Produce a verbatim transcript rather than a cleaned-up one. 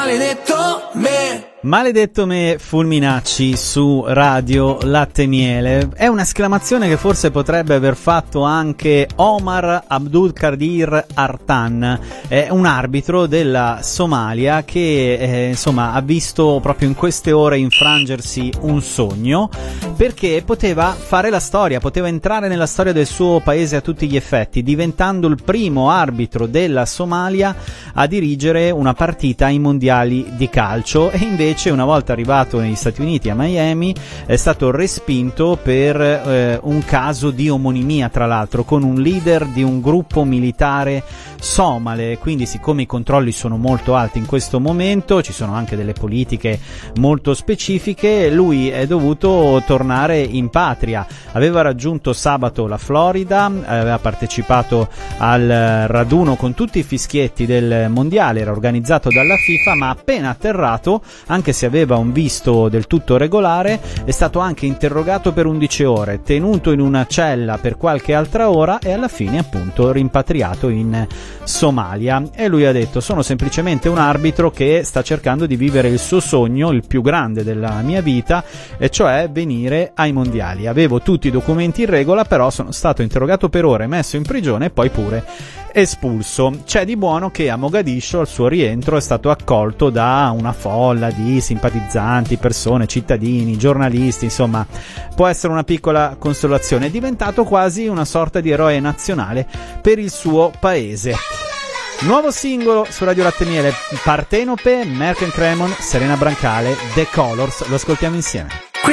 maledetto me. Maledetto me, Fulminacci su Radio Latte Miele. È un'esclamazione che forse potrebbe aver fatto anche Omar Abdulkadir Artan, è un arbitro della Somalia che eh, insomma ha visto proprio in queste ore infrangersi un sogno, perché poteva fare la storia, poteva entrare nella storia del suo paese a tutti gli effetti, diventando il primo arbitro della Somalia a dirigere una partita ai mondiali di calcio. E invece una volta arrivato negli Stati Uniti, a Miami, è stato respinto per eh, un caso di omonimia, tra l'altro, con un leader di un gruppo militare somale. Quindi, siccome i controlli sono molto alti in questo momento, ci sono anche delle politiche molto specifiche, lui è dovuto tornare in patria. Aveva raggiunto sabato la Florida, aveva partecipato al raduno con tutti i fischietti del mondiale, era organizzato dalla FIFA, ma appena atterrato, anche se aveva un visto del tutto regolare, è stato anche interrogato per undici ore, tenuto in una cella per qualche altra ora e alla fine appunto rimpatriato in Somalia. E lui ha detto: sono semplicemente un arbitro che sta cercando di vivere il suo sogno, il più grande della mia vita, e cioè venire ai mondiali. Avevo tutti i documenti in regola, però sono stato interrogato per ore, messo in prigione e poi pure espulso. C'è di buono che a Mogadiscio al suo rientro è stato accolto da una folla di simpatizzanti, persone, cittadini, giornalisti, insomma può essere una piccola consolazione. È diventato quasi una sorta di eroe nazionale per il suo paese. Nuovo singolo su Radio Latte Miele, Partenope, Merck and Cremon, Serena Brancale, The Colors, lo ascoltiamo insieme.